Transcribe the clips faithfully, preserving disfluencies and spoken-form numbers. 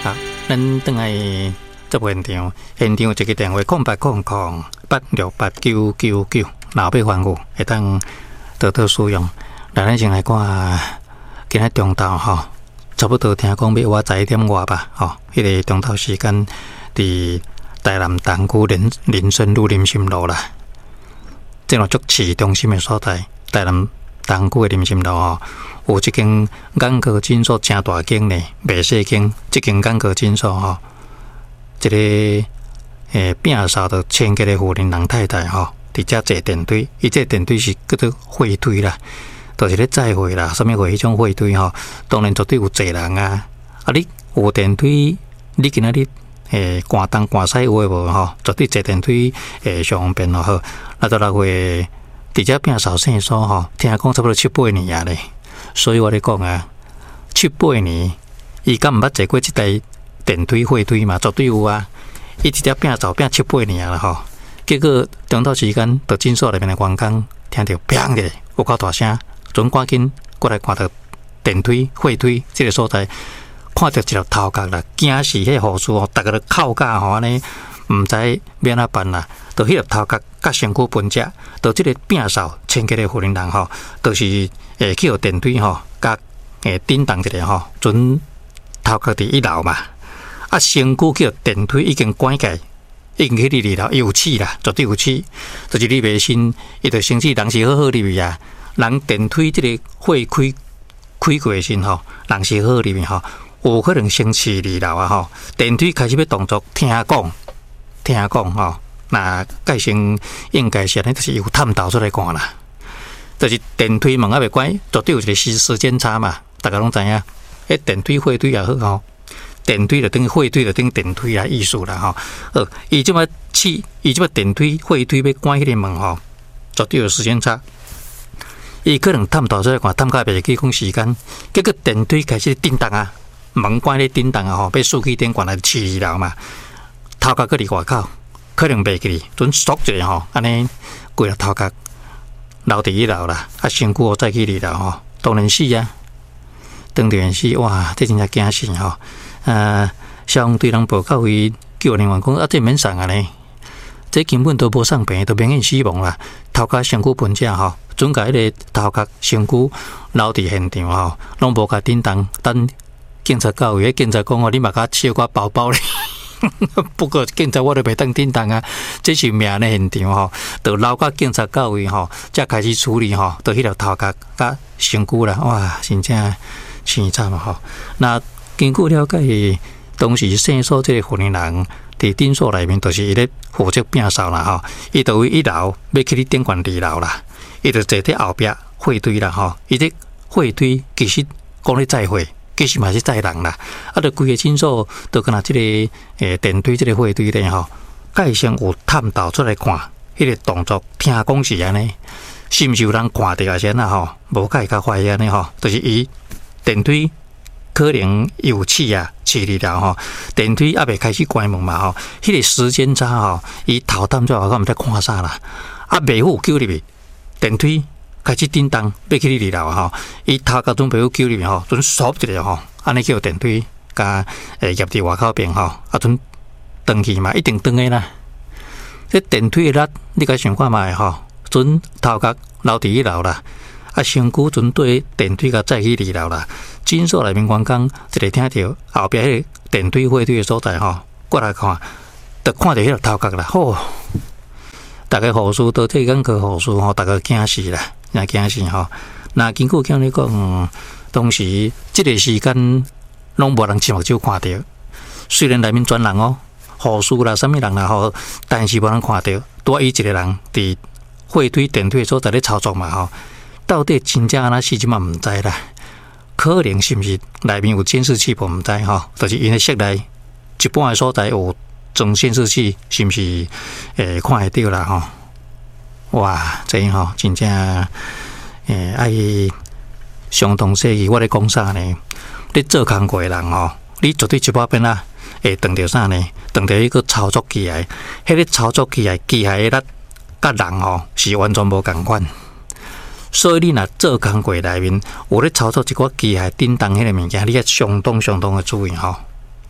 好，咱等下这现场，现场有一个电话空八空空八六八九九九，老辈番号会当得到使用。来，咱先来看今日中昼吼，差不多听讲要我十一点外吧，吼，迄个中昼时间伫台南东区林林森路林森路啦，这种足市中心的所在，台南东区的林森路吼。有一间眼科诊所真大间呢，袂细间。这间眼科诊所吼，一个诶摒扫着千几个妇人人太太吼，伫遮坐电梯，伊这电梯是叫做货梯啦，就是咧载货啦，什么货迄种货梯吼，当然绝对有坐人啊。啊，你有电梯，你今仔日诶赶东赶西有诶无吼，绝对坐电梯诶上方便咯好。那到六月伫遮摒扫圣所吼，听讲差不多七八年啊咧。所以我咧讲啊，七八年，伊敢毋捌坐过即台电梯、货梯嘛？绝对有啊！伊直接摒扫摒七八年啦吼。结果中昼时间，到诊所内面的员工听到砰的有够大声，准赶紧过来看到电梯、货梯即个所在，看到一条头壳啦，惊死迄护士哦，逐个都扣架吼安尼，毋知要安怎办啦。到迄条头壳甲身躯分只，到即个摒扫千几个妇人人吼，都、就是诶去互电梯吼，甲诶叮当一下吼，准头壳伫一楼嘛，啊身躯去互电梯已经关起，已经去伫二楼有气啦，绝对有气，就是你袂信，伊就生气，人是好好入去啊，人电梯即个会开开过时吼，人是好好入去吼，有可能生气二楼啊吼，电梯开始要动作，听讲听讲吼。那改成应该是安尼，就是有探头出来看啦。就是电梯门还未关，绝对有一个时时间差嘛。大家拢知影，迄电梯、货梯也好吼，电梯就等于货梯就等于电梯啦，意思啦吼。呃，伊即摆起，伊即摆电梯、货梯要关迄个门吼，绝对有时间差。伊可能探头出来看，探到袂记讲时间，结果电梯开始叮当啊，门关咧叮当啊吼，要竖起电管来起二楼嘛，头壳搁伫外口。可能袂记，准缩一下吼，安尼规个头壳留伫一楼啦，啊身躯再去二楼吼，当然死啊，当然死哇，这真正惊死吼。呃，相对人报告伊救人员讲啊，这免送啊呢，这根本都无送病，都明显死亡啦。头壳身躯分只吼，准甲迄个头壳身躯留伫现场吼，拢无甲叮当，等警察到位，警察讲哦，你嘛甲小可包包咧。不过警察我都袂当叮当啊，这是命的现场吼，就留到警察到位吼，才开始处理吼，到迄条头壳甲身躯啦，哇，真正凄惨吼。那根据了解，当时圣所这个妇人人伫诊所内面，就是伊咧负责摒扫啦吼，伊就位一楼要去你顶悬二楼啦，伊就坐伫后壁货梯啦吼，伊这货梯其实讲咧载货。其实嘛是载人啦，啊，着规个诊所都敢若即个诶电梯即个货梯咧吼，介先有探头出来看，迄、那个动作听讲是安尼，是毋是有人看着啊？先啊吼，无介较怀疑安尼吼，就是伊电梯可能有气啊，气二楼吼，电梯还未开始关门嘛吼，迄、那个时间差吼，伊头探出来我毋知看啥啦，啊，袂好救入去电梯。开始叮当，要去你二楼吼，伊头壳准备要救入去吼，准锁一下吼，安尼叫电梯甲诶入伫外口边吼，啊准登去嘛，一定登的啦。这电梯的力，你甲想看卖吼，准头壳留伫一楼啦，啊身躯准对电梯甲载去二楼啦。诊所内面员工一个听到后壁迄个电梯货梯的所在吼，过来看，就看到迄个头壳啦，吼！大家护士都这眼科护士吼，大家惊死啦。也惊死吼！那经过讲咧讲，当时即个时间拢无人亲目睭看到，虽然内面全人哦，护士啦、啥物人啦吼，但是无人看到，多伊一个人伫货梯、电梯所在咧操作嘛吼。到底真正安那是即嘛毋知啦，可能是毋是内面有监视器，无毋知吼，就是因咧室内一般诶所在有装监视器，是毋是诶看会到啦吼？哇，这吼真正诶，爱相当细意。我咧讲啥呢？你做工过人吼，你绝对一百遍啊，会碰到啥呢？碰到一个操作机械，迄个操作机械机械的力，甲人吼是完全无共款。所以你若做工过内面，有咧操作一个机械叮当迄个物件，你要相当相当的注意吼。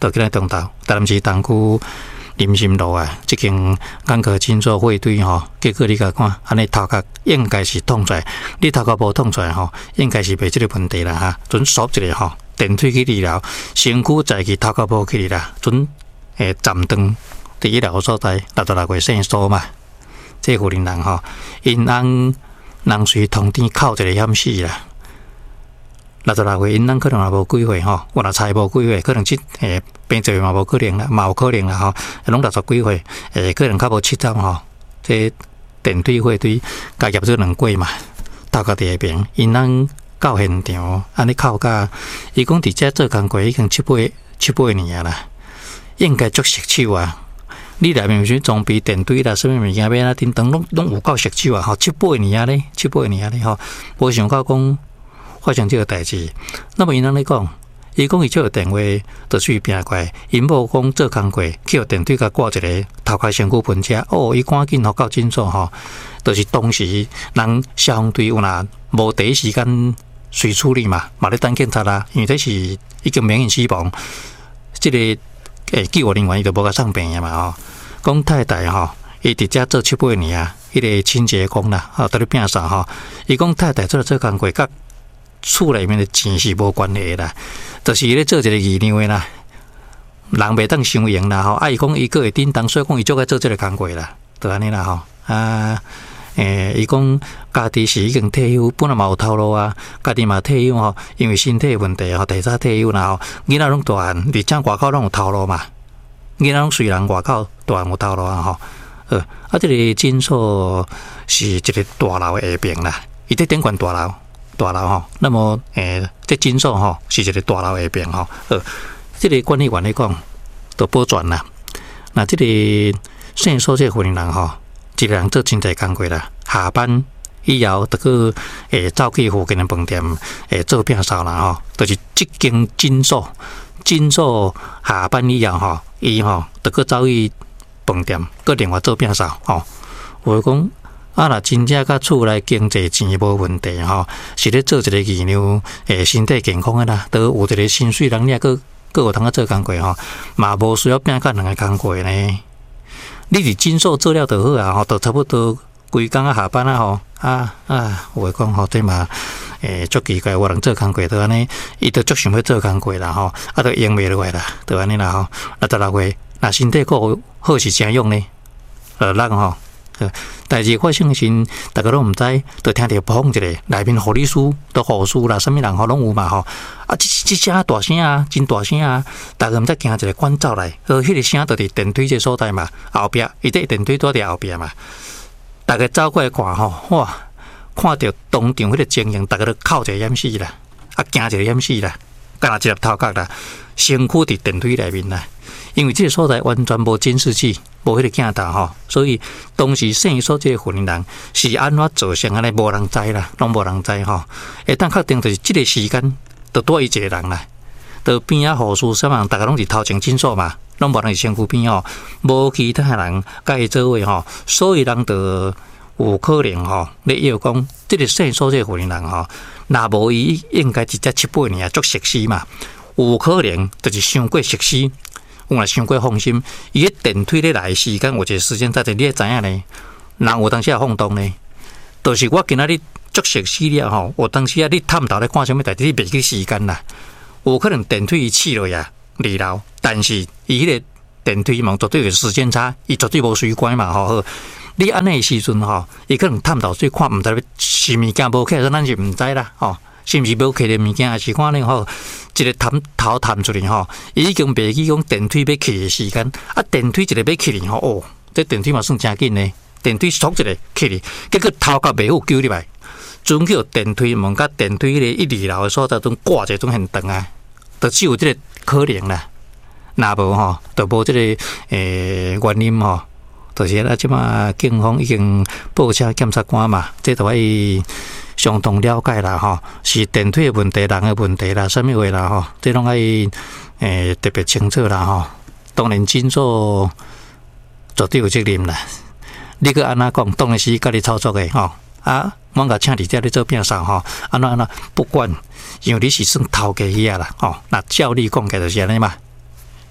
到起来中头，台南市东区林心路啊，即间眼科诊所会堆吼，结果你甲看，安尼头壳应该是痛出来，你头壳无痛出来吼，应该是袂即个问题啦哈。准锁一个吼，电梯去治疗，身躯在去头壳无去啦，准诶暂断第一疗所在，六十六岁生疏嘛。这户人人吼，因翁人随通天靠一个险死啦。六十六岁，因翁可能也无几岁吼，我若猜无几岁，可能即诶病疾嘛无可能啦，嘛有可能啦吼，拢六十几岁，诶可能较无七十吼。这电梯会对加业做两过嘛，头壳伫下边，因翁到现场，安尼靠甲，伊讲伫遮做工过已经七八七八年啊啦，应该足熟手啊。你内面有啥装备电梯啦，什么物件要啊？叮当拢拢有够熟手啊！吼，七八年啊咧，七八年啊咧吼，无想到讲发生这个代志。那么因安尼讲，伊讲伊接个电话就去拼过来，因某讲做工过，去互电梯甲挂一个头壳身躯喷车，哦，伊赶紧互到诊所吼，就是当时人消防队有若无第一时间随处理嘛，嘛咧等警察啦，因为这是已经明显死亡，这个诶救护人员伊就无甲送病啊嘛吼。讲太太吼，伊伫遮做七八年啊，迄个清洁工啦，吼，伫咧摒扫吼。伊讲太太做做工过，甲厝内面的钱是无关系啦，就是伊咧做一个义娘的啦，人袂当伤赢啦吼。啊，伊讲伊个会叮当，所以讲伊足爱做这个工过啦，就安尼啦吼。啊，诶，伊讲家己是已经退休，本来嘛有头路啊，家己嘛退休吼，因为身体问题吼，提早退休啦吼。囡仔拢大汉，伫遮外口拢有头路嘛。囡仔拢虽然外口大汉有头路啊吼，呃，啊，这个诊所是一个大楼下边啦，伊在顶悬大楼，大楼吼。那么诶，这诊所吼是一个大楼下边吼，呃，这个管理员来讲，都保全啦。那这个生所这份人吼，一个人做真侪工课啦，下班以后得去诶走去附近的饭店诶做摒扫啦吼，就是即间诊所。诊所下班以后吼，伊吼得去走去饭店，搁另外做摒扫吼。我讲啊，若真正甲厝内经济钱无问题吼，是咧做一个义娘，诶，身体健康诶啦，都有一个薪水人，你搁搁有通啊做工课吼，嘛无需要拼甲两个工课呢。你伫诊所做了就好啊，吼，都差不多规工啊下班啊吼，啊啊，有诶讲吼，这嘛。诶，足奇怪，有人做工过，都安尼，伊都足想要做工过啦吼，啊，都用袂落来啦，都安尼啦吼。六十六岁，那身体够好是怎样呢？呃，人吼，代志发生时，大家都毋知，都听着砰一个，内面护理师、都护士啦，什么人吼拢有嘛吼。啊，即即声大声啊，真大声啊，大家毋知惊一个管走来，呃，迄个声就伫电梯这所在嘛，后壁，伊伫电梯住伫后壁嘛，大家走过来看吼，哇！看到当场迄个情形，大家都哭一个淹死啦，啊惊一个淹死啦，干那一粒头壳啦，身躯伫电梯内面啦。因为这个所在完全无监视器，无迄个镜头吼，所以当时生所这个份人是安怎造成安尼，无人知啦，拢无人知吼。会当确定就是这个时间，就多伊一个人啦。就边啊护士啥人，大家拢是头前诊所嘛，拢无人是身躯边吼，无其他人甲伊做伙吼，所以人就。有可能吼，你要讲这个生所这份人吼，若无伊应该直接七八年啊，足熟悉嘛。有可能就是伤过熟悉，有若伤过放心。伊迄电梯咧来时间，有一个时间在这，你会知影呢？人有当时也放动呢，就是我今仔日足熟悉了吼，有当时啊，你探头咧看什么代志，你袂记时间啦。有可能电梯伊起落呀，二楼，但是伊迄个电梯嘛，绝对有时间差，伊绝对无随关嘛吼。你安尼时阵吼，伊可能探头去看，毋知是物件无起来，咱是毋知啦吼。是毋是无起的物件，还是看呢吼？一个探头探出来吼，已经袂记讲电梯要起的时间。啊，电梯一个要起哩吼，哦，这电梯嘛算真紧呢。电梯速一个起哩，结果头壳袂好救入来，准叫电梯门甲电梯咧一二楼的所在中挂一种现长啊，就只有这个可能啦。若无吼，就无这个诶原因吼。就是啊，即马警方已经报车检察官嘛，这都伊相当了解啦吼，是电梯的问题、人的问题啦，什么话啦吼，这拢爱诶特别清楚啦吼。当然，诊所绝对有责任啦。你个安怎讲，当然是家己操作的吼。啊，我甲请伫遮咧做摒扫吼，安怎安怎不管，因为你是算头家遐啦吼。那照理讲起就是安尼嘛。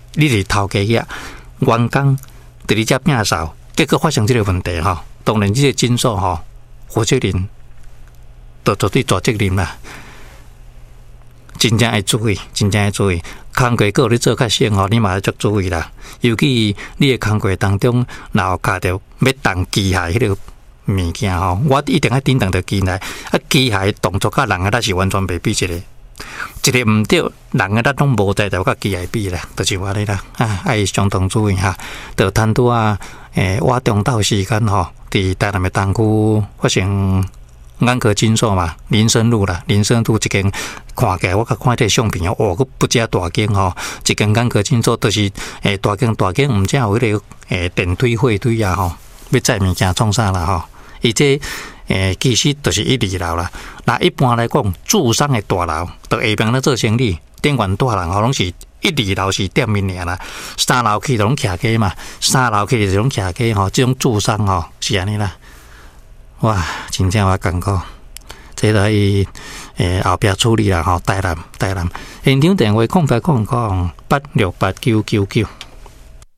你是头家遐员工伫你遮摒扫，结果发生这个问题吼，当然这个诊所吼负责任，就绝对大责任啦。真正要注意，真正要注意，工课搁有咧做较省吼，你嘛要足注意啦。尤其你诶工课当中，若有卡着要动机械迄个物件吼，我一定要顶动着机械。啊，机械动作甲人个力是完全袂比一个，一个毋对，人个力拢无在就甲机械比啦，就是安尼啦。啊，爱相当注意哈。着贪拄啊，诶，我中昼时间吼，伫台南诶东区发生。眼科诊所嘛，林森路啦，林森路一间看起来，我甲看这相片哦，佫不遮大间吼，一间眼科诊所都是诶大间大间，毋只有迄个诶电梯货梯啊吼，要载物件创啥啦吼，伊这诶其实就是一二楼啦。那一般来讲，住商诶大楼，到下边咧做生意，店员大人吼拢是一二楼是店面尔啦，三楼去就拢徛街嘛，三楼去就拢徛街吼，这种住商吼是安尼啦。哇，真正我感觉，这个伊诶后壁处理啦吼，台南台南现场电话空八空空八六八九九九。